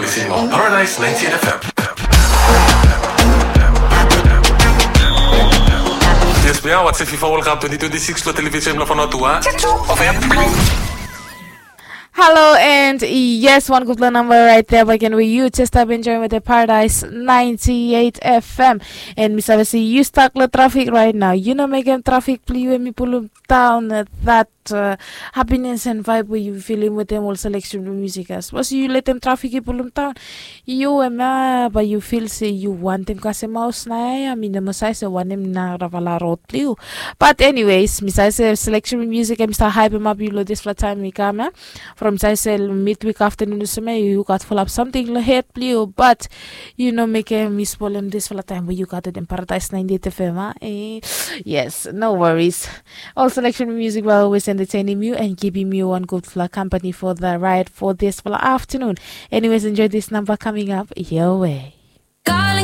bellissimo. Paradise 98 FM. Jesper, what's FIFA World Cup 2026 lo television lo fanotua? Hello, and yes, one good number right there. Again, with you just have enjoying with the Paradise 98 FM. And Miss Avasi, you stuck the traffic right now. You know, making traffic play when me pull down that happiness and vibe where you feeling with them all selection of music as was you let them traffic you pull them down. You but you feel say you want them kasi mouse na I mean the masay say want them na ravala road play. But anyways, Miss I say selection of music I'm start hype him up you know this for time we come from I say midweek afternoon you got full up something hit play but you know make a miss them this for the time where you got it in Paradise 98 FM. Yes, no worries. All selection of music will always entertaining you and giving you one good flag company for the ride for this afternoon. Anyways, enjoy this number coming up your way.